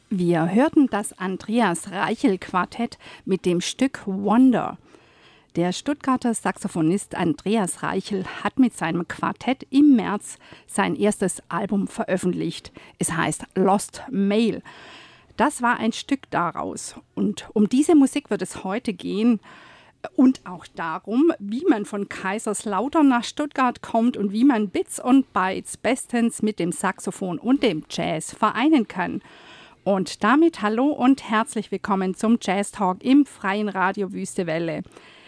Wir hörten das Andreas Reichel-Quartett mit dem Stück Wonder. Der Stuttgarter Saxophonist Andreas Reichel hat mit seinem Quartett im März sein erstes Album veröffentlicht. Es heißt Lost Mail. Das war ein Stück daraus. Und um diese Musik wird es heute gehen. Und auch darum, wie man von Kaiserslautern nach Stuttgart kommt und wie man Bits und Bytes bestens mit dem Saxophon und dem Jazz vereinen kann. Und damit hallo und herzlich willkommen zum Jazz Talk im freien Radio Wüstewelle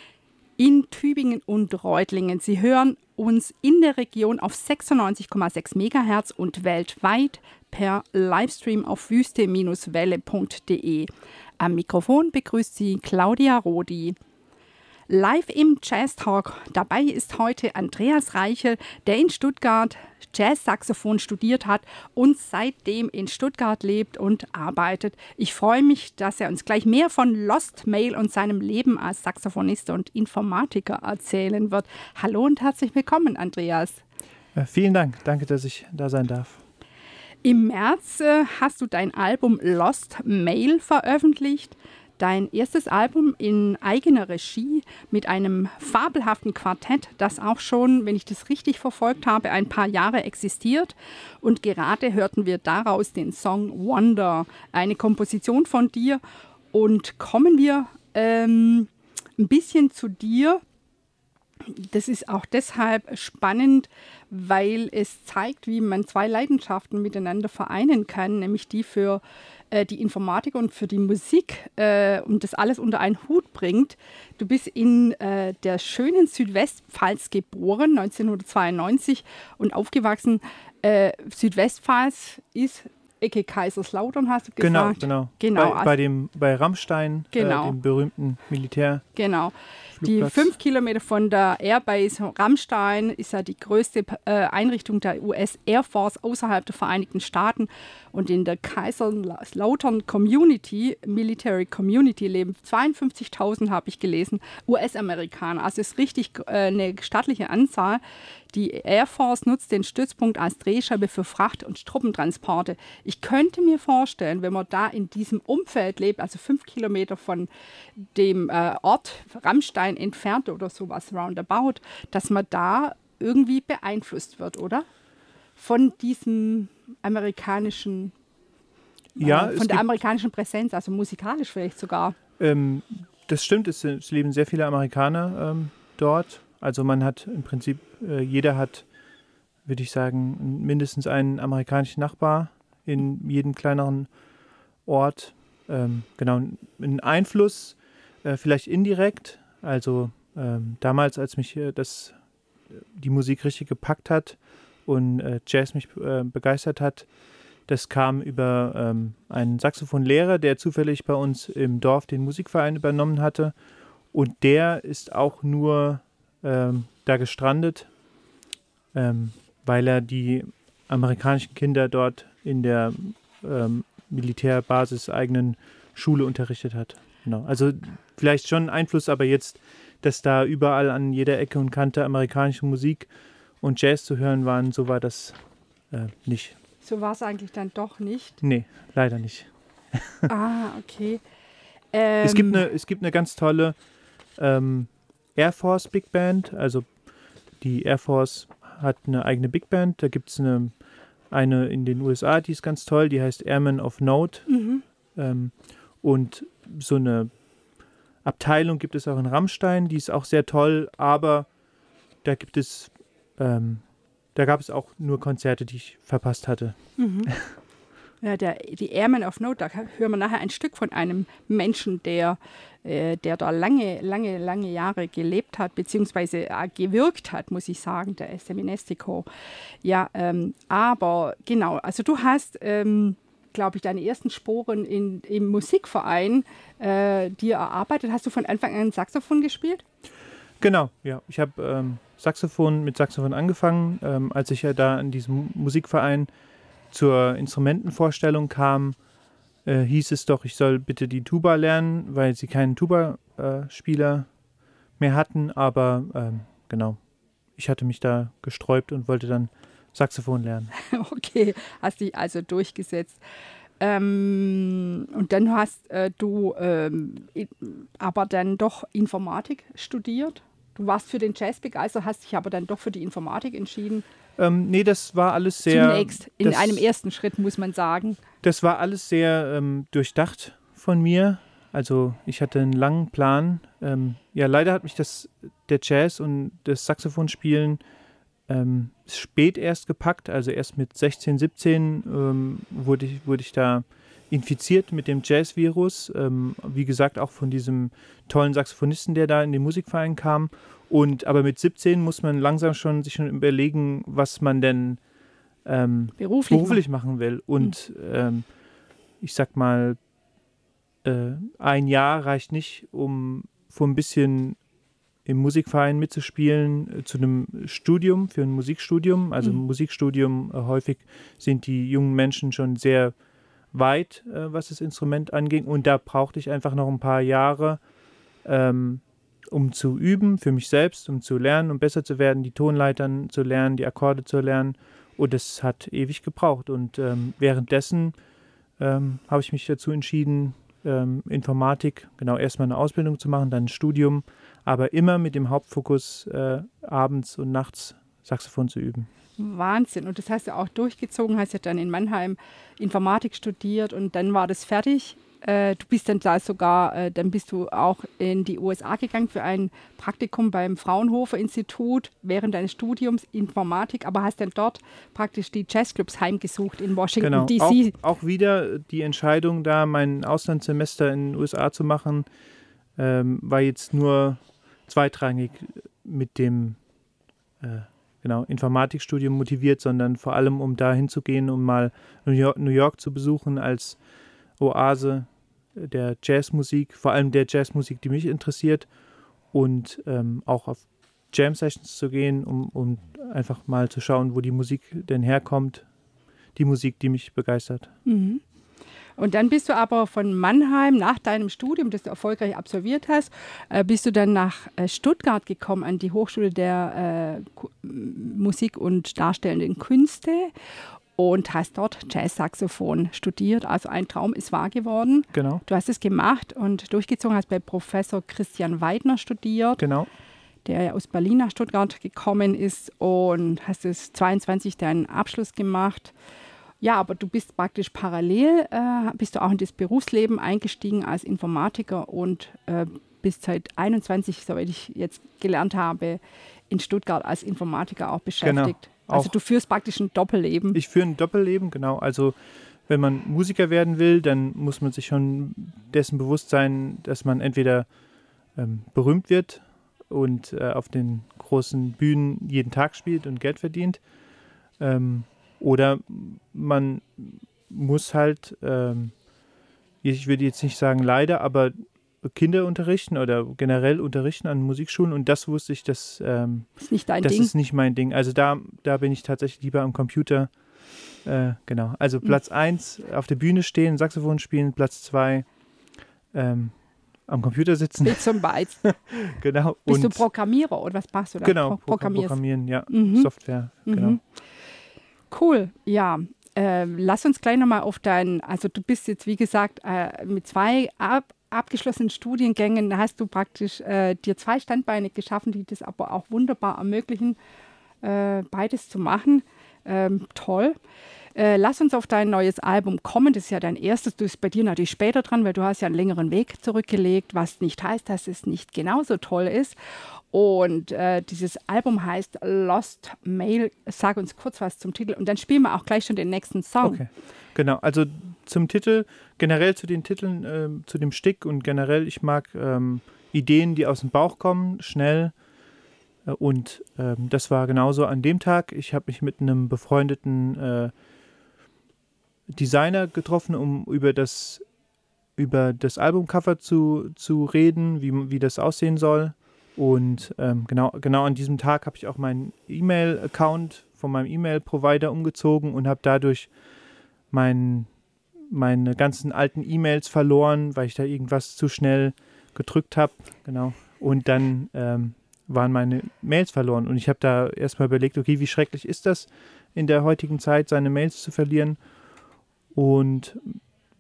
in Tübingen und Reutlingen. Sie hören uns in der Region auf 96,6 MHz und weltweit per Livestream auf wüste-welle.de. Am Mikrofon begrüßt Sie Claudia Rodi. Live im Jazz Talk. Dabei ist heute Andreas Reichel, der in Stuttgart Jazz-Saxophon studiert hat und seitdem in Stuttgart lebt und arbeitet. Ich freue mich, dass er uns gleich mehr von Lost Mail und seinem Leben als Saxophonist und Informatiker erzählen wird. Hallo und herzlich willkommen, Andreas. Vielen Dank. Danke, dass ich da sein darf. Im März hast du dein Album Lost Mail veröffentlicht. Dein erstes Album in eigener Regie mit einem fabelhaften Quartett, das auch schon, wenn ich das richtig verfolgt habe, ein paar Jahre existiert. Und gerade hörten wir daraus den Song Wonder, eine Komposition von dir. Und kommen wir ein bisschen zu dir. Das ist auch deshalb spannend, weil es zeigt, wie man zwei Leidenschaften miteinander vereinen kann, nämlich die für die Informatik und für die Musik und das alles unter einen Hut bringt. Du bist in der schönen Südwestpfalz geboren, 1992, und aufgewachsen. Südwestpfalz ist Ecke Kaiserslautern, hast du gesagt? Genau. Bei Rammstein, dem berühmten Militär. Genau. Die 5 Kilometer von der Airbase Rammstein ist ja die größte Einrichtung der US Air Force außerhalb der Vereinigten Staaten. Und in der Kaiserslautern Community, Military Community, leben 52.000, habe ich gelesen, US-Amerikaner. Also ist richtig eine stattliche Anzahl. Die Air Force nutzt den Stützpunkt als Drehscheibe für Fracht- und Truppentransporte. Ich könnte mir vorstellen, wenn man da in diesem Umfeld lebt, also 5 Kilometer von dem Ort Rammstein entfernt oder sowas roundabout, dass man da irgendwie beeinflusst wird, oder? Von diesem amerikanischen, von der amerikanischen Präsenz, also musikalisch vielleicht sogar. Das stimmt, es leben sehr viele Amerikaner dort. Also man hat im Prinzip, jeder hat, würde ich sagen, mindestens einen amerikanischen Nachbar in jedem kleineren Ort. Genau, einen Einfluss, vielleicht indirekt. Also damals, als mich die Musik richtig gepackt hat und Jazz mich begeistert hat, das kam über einen Saxophonlehrer, der zufällig bei uns im Dorf den Musikverein übernommen hatte. Und der ist auch nur da gestrandet, weil er die amerikanischen Kinder dort in der Militärbasis eigenen Schule unterrichtet hat. Genau. Also vielleicht schon Einfluss, aber jetzt, dass da überall an jeder Ecke und Kante amerikanische Musik und Jazz zu hören waren, so war das nicht. So war es eigentlich dann doch nicht? Nee, leider nicht. Ah, okay. Es gibt eine ganz tolle Air Force Big Band, also die Air Force hat eine eigene Big Band, da gibt es eine in den USA, die ist ganz toll, die heißt Airmen of Note. Und so eine Abteilung gibt es auch in Rammstein, die ist auch sehr toll, aber da gab es auch nur Konzerte, die ich verpasst hatte. Ja, die Airmen of Note, da hören wir nachher ein Stück von einem Menschen, der da lange Jahre gelebt hat, beziehungsweise gewirkt hat, muss ich sagen, der Seminestico. Ja, aber genau, also du hast, glaube ich, deine ersten Sporen im Musikverein dir erarbeitet. Hast du von Anfang an Saxophon gespielt? Genau, ja. Ich habe mit Saxophon angefangen, als ich ja da in diesem Musikverein zur Instrumentenvorstellung kam, hieß es doch, ich soll bitte die Tuba lernen, weil sie keinen Tuba-Spieler mehr hatten. Aber genau, ich hatte mich da gesträubt und wollte dann Saxophon lernen. Okay, hast dich also durchgesetzt. Und dann hast du aber dann doch Informatik studiert. Du warst für den Jazz begeistert, hast dich aber dann doch für die Informatik entschieden. Nee, das war alles sehr... Zunächst, in einem ersten Schritt, muss man sagen. Das war alles sehr durchdacht von mir. Also ich hatte einen langen Plan. Ja, leider hat mich der Jazz und das Saxophonspielen spät erst gepackt. Also erst mit 16, 17 wurde ich da infiziert mit dem Jazz-Virus. Wie gesagt, auch von diesem tollen Saxophonisten, der da in den Musikverein kam. Aber mit 17 muss man langsam sich schon überlegen, was man denn beruflich machen will. Und ich sag mal, ein Jahr reicht nicht, um ein bisschen im Musikverein mitzuspielen, zu einem Studium, für ein Musikstudium. Also Musikstudium, häufig sind die jungen Menschen schon sehr weit, was das Instrument anging. Und da brauchte ich einfach noch ein paar Jahre, um zu üben, für mich selbst, um zu lernen, um besser zu werden, die Tonleitern zu lernen, die Akkorde zu lernen. Und das hat ewig gebraucht. Und währenddessen habe ich mich dazu entschieden, Informatik, genau, erstmal eine Ausbildung zu machen, dann ein Studium, aber immer mit dem Hauptfokus, abends und nachts Saxophon zu üben. Wahnsinn. Und das hast du auch durchgezogen, hast ja dann in Mannheim Informatik studiert und dann war das fertig. Du bist dann da sogar, dann bist du auch in die USA gegangen für ein Praktikum beim Fraunhofer Institut während deines Studiums Informatik, aber hast dann dort praktisch die Jazzclubs heimgesucht in Washington, D.C. Auch wieder die Entscheidung, da mein Auslandssemester in den USA zu machen, war jetzt nur zweitrangig mit dem Informatikstudium motiviert, sondern vor allem, um da hinzugehen, um mal New York zu besuchen als Oase der Jazzmusik, vor allem der Jazzmusik, die mich interessiert, und auch auf Jam-Sessions zu gehen, um einfach mal zu schauen, wo die Musik denn herkommt, die Musik, die mich begeistert. Mhm. Und dann bist du aber von Mannheim nach deinem Studium, das du erfolgreich absolviert hast, bist du dann nach Stuttgart gekommen, an die Hochschule der Musik und Darstellenden Künste und hast dort Jazzsaxophon studiert. Also ein Traum ist wahr geworden. Genau. Du hast es gemacht und durchgezogen, hast bei Professor Christian Weidner studiert. Genau. Der ja aus Berlin nach Stuttgart gekommen ist, und hast es 22 deinen Abschluss gemacht. Ja, aber du bist praktisch parallel, bist du auch in das Berufsleben eingestiegen als Informatiker und bist seit 21, soweit ich jetzt gelernt habe, in Stuttgart als Informatiker auch beschäftigt. Genau. Also du führst praktisch ein Doppelleben. Ich führe ein Doppelleben, genau. Also wenn man Musiker werden will, dann muss man sich schon dessen bewusst sein, dass man entweder berühmt wird und auf den großen Bühnen jeden Tag spielt und Geld verdient. Oder man muss halt, ich würde jetzt nicht sagen leider, aber Kinder unterrichten oder generell unterrichten an Musikschulen, und das wusste ich, das ist nicht dein das Ding. Ist nicht mein Ding. Also da bin ich tatsächlich lieber am Computer. Genau, also Platz 1 auf der Bühne stehen, Saxophon spielen, Platz 2 am Computer sitzen. Bits und Bytes. Genau. Bist du Programmierer oder was machst du da? Genau, Programmieren, ja, Software, genau. Cool, ja. Lass uns gleich nochmal auf also du bist jetzt, wie gesagt, mit 2 abgeschlossenen Studiengängen hast du praktisch dir 2 Standbeine geschaffen, die das aber auch wunderbar ermöglichen, beides zu machen. Toll. Lass uns auf dein neues Album kommen. Das ist ja dein erstes. Du bist bei dir natürlich später dran, weil du hast ja einen längeren Weg zurückgelegt, was nicht heißt, dass es nicht genauso toll ist. Und dieses Album heißt Lost Mail. Sag uns kurz was zum Titel und dann spielen wir auch gleich schon den nächsten Song. Okay, genau. Also zum Titel, generell zu den Titeln, zu dem Stück und generell, ich mag Ideen, die aus dem Bauch kommen, schnell. Und das war genauso an dem Tag. Ich habe mich mit einem befreundeten Designer getroffen, um über das Albumcover zu reden, wie das aussehen soll. Und genau an diesem Tag habe ich auch meinen E-Mail-Account von meinem E-Mail-Provider umgezogen und habe dadurch meine ganzen alten E-Mails verloren, weil ich da irgendwas zu schnell gedrückt habe. Genau. Und dann waren meine Mails verloren. Und ich habe da erstmal überlegt, okay, wie schrecklich ist das in der heutigen Zeit, seine Mails zu verlieren. Und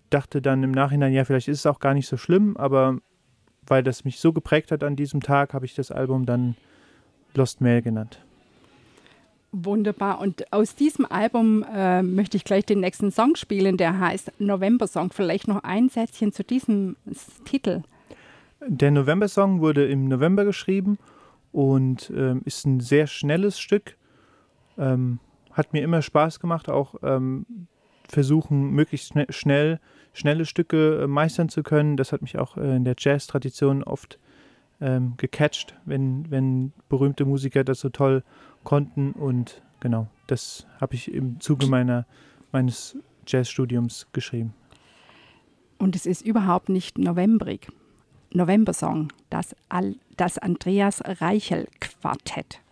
dachte dann im Nachhinein, ja, vielleicht ist es auch gar nicht so schlimm, aber weil das mich so geprägt hat an diesem Tag, habe ich das Album dann Lost Mail genannt. Wunderbar. Und aus diesem Album möchte ich gleich den nächsten Song spielen, der heißt November Song. Vielleicht noch ein Sätzchen zu diesem Titel. Der November Song wurde im November geschrieben und ist ein sehr schnelles Stück. Hat mir immer Spaß gemacht, auch versuchen, möglichst schnelle Stücke meistern zu können. Das hat mich auch in der Jazz-Tradition oft gecatcht, wenn berühmte Musiker das so toll konnten. Und genau, das habe ich im Zuge meines Jazzstudiums geschrieben. Und es ist überhaupt nicht novembrig. November Song, das Andreas Reichel Quartett.